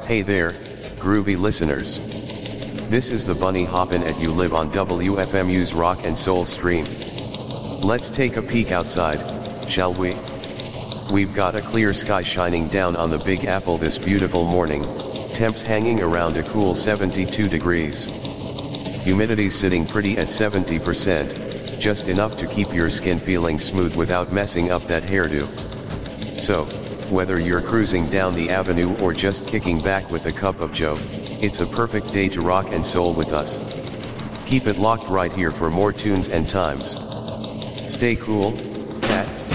Hey there, groovy listeners. This is the Bunny Hoppin' at You Live on WFMU's Rock and Soul stream. Let's take a peek outside, shall we? We've got a clear sky shining down on the Big Apple this beautiful morning, temps hanging around a cool 72 degrees. Humidity's sitting pretty at 70%, just enough to keep your skin feeling smooth without messing up that hairdo. So, whether you're cruising down the avenue or just kicking back with a cup of joe, it's a perfect day to rock and soul with us. Keep it locked right here for more tunes and times. Stay cool, cats.